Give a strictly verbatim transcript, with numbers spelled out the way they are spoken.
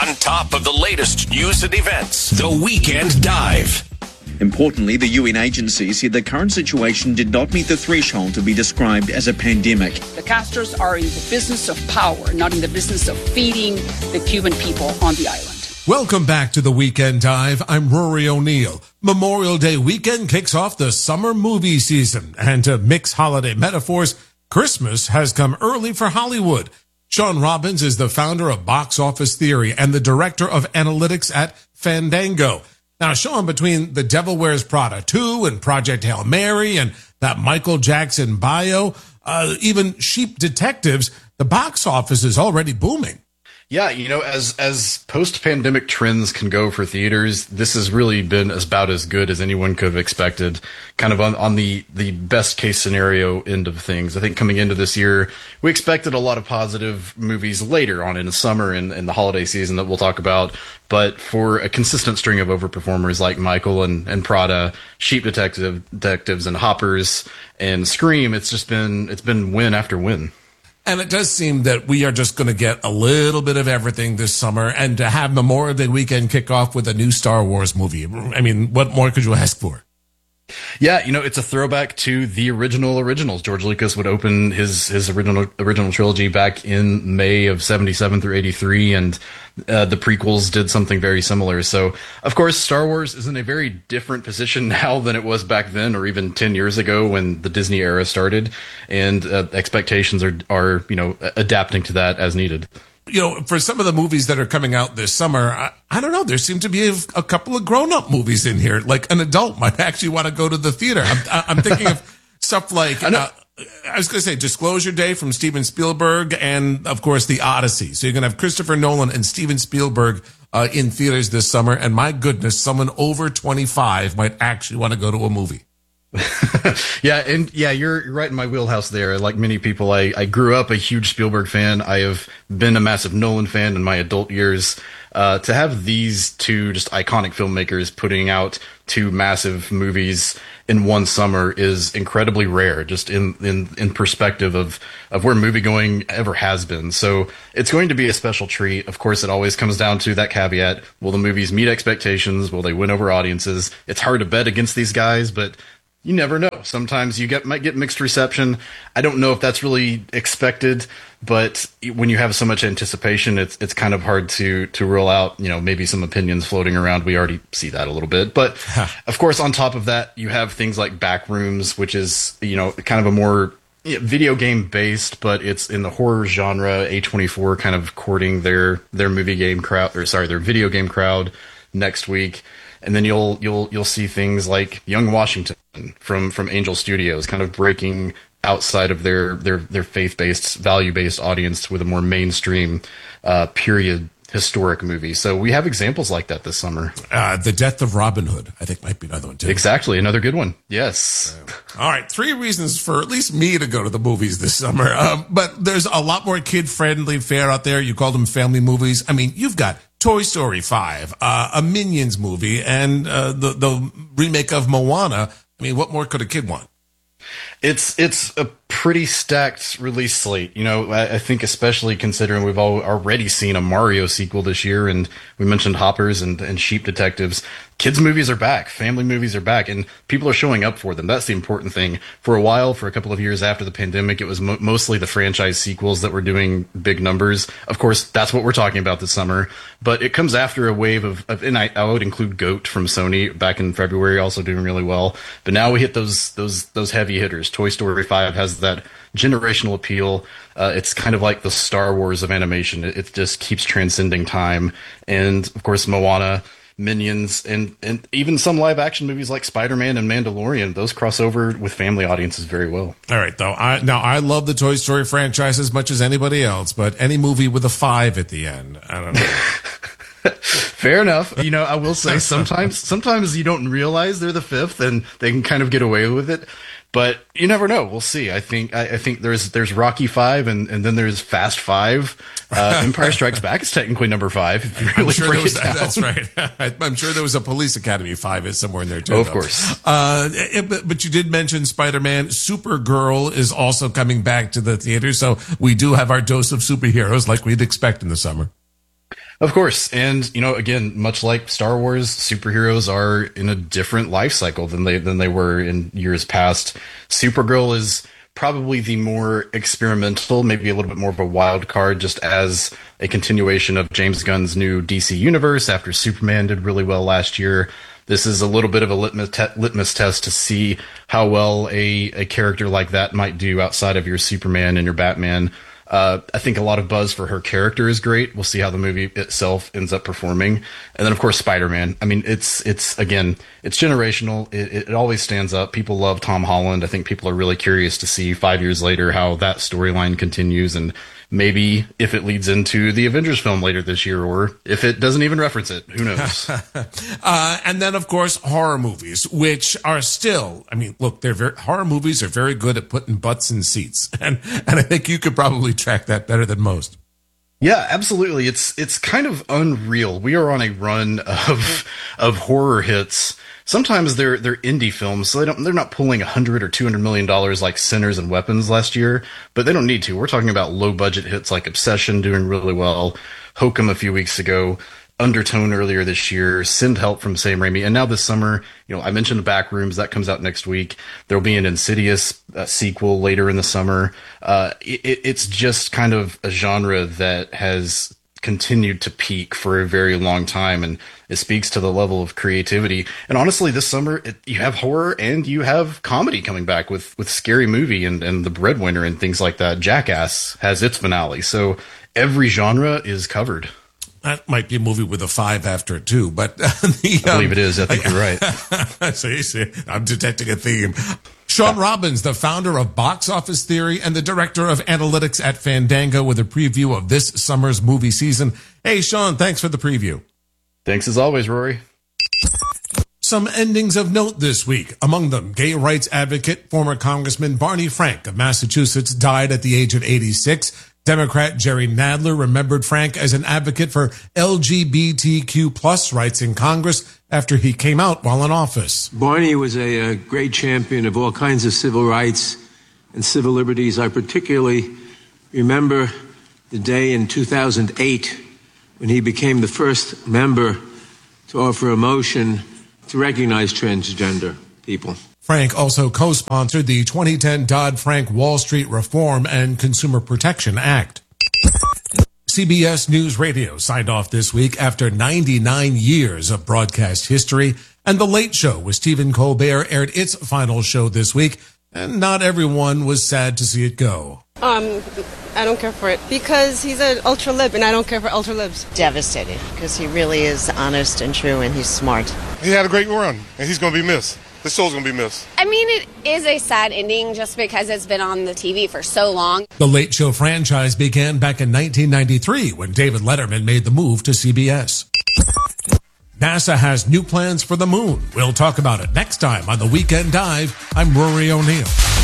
on top of the latest news and events. The Weekend Dive. Importantly, the U N agency said the current situation did not meet the threshold to be described as a pandemic. The Castros are in the business of power, not in the business of feeding the Cuban people on the island. Welcome back to the Weekend Dive. I'm Rory O'Neill. Memorial Day weekend kicks off the summer movie season. And to mix holiday metaphors, Christmas has come early for Hollywood. Sean Robbins is the founder of Box Office Theory and the director of analytics at Fandango. Now, Sean, between The Devil Wears Prada two and Project Hail Mary and that Michael Jackson bio, uh, even Sheep Detectives, the box office is already booming. Yeah, you know, as as post-pandemic trends can go for theaters, this has really been about as good as anyone could have expected, kind of on, on the, the best-case scenario end of things. I think coming into this year, we expected a lot of positive movies later on in the summer and, and the holiday season that we'll talk about, but for a consistent string of overperformers like Michael and, and Prada, Sheep Detective, Detectives and Hoppers and Scream, it's just been it's been win after win. And it does seem that we are just going to get a little bit of everything this summer, and to have Memorial Day weekend kick off with a new Star Wars movie. I mean, what more could you ask for? Yeah, you know, it's a throwback to the original originals. George Lucas would open his his original original trilogy back in May of seventy-seven through eighty-three, and uh, the prequels did something very similar. So, of course, Star Wars is in a very different position now than it was back then, or even ten years ago when the Disney era started, and uh, expectations are are you know adapting to that as needed. You know, for some of the movies that are coming out this summer, I, I don't know, there seem to be a, a couple of grown-up movies in here. Like an adult might actually want to go to the theater. I'm, I'm thinking of stuff like, I, uh, I was going to say Disclosure Day from Steven Spielberg and, of course, The Odyssey. So you're going to have Christopher Nolan and Steven Spielberg uh, in theaters this summer. And my goodness, someone over twenty-five might actually want to go to a movie. yeah, and yeah, you're, you're right in my wheelhouse there. Like many people, I, I grew up a huge Spielberg fan. I have been a massive Nolan fan in my adult years. Uh, to have these two just iconic filmmakers putting out two massive movies in one summer is incredibly rare, just in, in, in perspective of, of where moviegoing ever has been. So it's going to be a special treat. Of course, it always comes down to that caveat. Will the movies meet expectations? Will they win over audiences? It's hard to bet against these guys, but you never know. Sometimes you get might get mixed reception. I don't know if that's really expected, but when you have so much anticipation, it's it's kind of hard to to rule out, you know, maybe some opinions floating around. We already see that a little bit. But of course, on top of that, you have things like Backrooms, which is, you know, kind of a more you know, video game based, but it's in the horror genre. A twenty-four kind of courting their their movie game crowd, or sorry, their video game crowd next week. And then you'll you'll you'll see things like Young Washington from from Angel Studios, kind of breaking outside of their their their faith-based, value-based audience with a more mainstream uh, period historic movie. So we have examples like that this summer. Uh, The Death of Robin Hood, I think, might be another one too. Exactly, another good one. Yes. All right, three reasons for at least me to go to the movies this summer. Um, but there's a lot more kid-friendly fare out there. You call them family movies. I mean, you've got Toy Story five, uh, a Minions movie, and uh, the the remake of Moana. I mean, what more could a kid want? It's it's a pretty stacked release slate. You know, I, I think especially considering we've all already seen a Mario sequel this year, and we mentioned Hoppers and, and Sheep Detectives. Kids movies are back. Family movies are back, and people are showing up for them. That's the important thing. For a while, for a couple of years after the pandemic, it was mo- mostly the franchise sequels that were doing big numbers. Of course, that's what we're talking about this summer. But it comes after a wave of, of and I, I would include GOAT from Sony back in February, also doing really well. But now we hit those those those heavy hitters. Toy Story five has that generational appeal. Uh, it's kind of like the Star Wars of animation. It, it just keeps transcending time. And of course, Moana, Minions, and, and even some live action movies like Spider-Man and Mandalorian, those cross over with family audiences very well. All right, though. I, now, I love the Toy Story franchise as much as anybody else, but any movie with a five at the end, I don't know. Fair enough. You know, I will say sometimes, sometimes you don't realize they're the fifth and they can kind of get away with it. But you never know. We'll see. I think I, I think there's there's Rocky Five and, and then there's Fast Five. Uh, Empire Strikes Back is technically number five. If you really I'm sure break there was, it down. That's right. I'm sure there was a Police Academy Five is somewhere in there too. Oh, of though. course. Uh, it, but, but you did mention Spider-Man. Supergirl is also coming back to the theater, so we do have our dose of superheroes like we'd expect in the summer. Of course. And, you know, again, much like Star Wars, superheroes are in a different life cycle than they than they were in years past. Supergirl is probably the more experimental, maybe a little bit more of a wild card, just as a continuation of James Gunn's new D C universe after Superman did really well last year. This is a little bit of a litmus, te- litmus test to see how well a, a character like that might do outside of your Superman and your Batman. Uh, I think a lot of buzz for her character is great. We'll see how the movie itself ends up performing. And then, of course, Spider-Man. I mean, it's, it's again, it's generational. It, it always stands up. People love Tom Holland. I think people are really curious to see five years later how that storyline continues, and maybe if it leads into the Avengers film later this year, or if it doesn't even reference it. Who knows? uh, and then, of course, horror movies, which are still, I mean, look, they're very, horror movies are very good at putting butts in seats. And, and I think you could probably track that better than most. Yeah, absolutely. It's it's kind of unreal. We are on a run of of horror hits. Sometimes they're they're indie films, so they don't they're not pulling a hundred or two hundred million dollars like Sinners and Weapons last year, but they don't need to. We're talking about low budget hits like Obsession doing really well, Hokum a few weeks ago, Undertone earlier this year, Send Help from Sam Raimi, and now this summer, you know, I mentioned Backrooms, that comes out next week. There'll be an Insidious uh, sequel later in the summer. Uh, it, it's just kind of a genre that has continued to peak for a very long time, and it speaks to the level of creativity. And honestly, this summer, it, you have horror and you have comedy coming back with, with Scary Movie and, and The Breadwinner and things like that. Jackass has its finale, so every genre is covered. That might be a movie with a five after it, too, but the, I believe it is. I think you're right. see, see, I'm detecting a theme. Sean Robbins, the founder of Box Office Theory and the director of analytics at Fandango, with a preview of this summer's movie season. Hey, Sean, thanks for the preview. Thanks as always, Rory. Some endings of note this week. Among them, gay rights advocate, former Congressman Barney Frank of Massachusetts died at the age of eighty-six. Democrat Jerry Nadler remembered Frank as an advocate for L G B T Q plus rights in Congress after he came out while in office. Barney was a, a great champion of all kinds of civil rights and civil liberties. I particularly remember the day in two thousand eight when he became the first member to offer a motion to recognize transgender people. Frank also co-sponsored the twenty ten Dodd-Frank Wall Street Reform and Consumer Protection Act. C B S News Radio signed off this week after ninety-nine years of broadcast history, and The Late Show with Stephen Colbert aired its final show this week, and not everyone was sad to see it go. Um, I don't care for it because he's an ultra-lib, and I don't care for ultra-libs. Devastated because he really is honest and true, and he's smart. He had a great run, and he's going to be missed. This show's going to be missed. I mean, it is a sad ending just because it's been on the T V for so long. The Late Show franchise began back in nineteen ninety-three when David Letterman made the move to C B S. NASA has new plans for the moon. We'll talk about it next time on The Weekend Dive. I'm Rory O'Neill.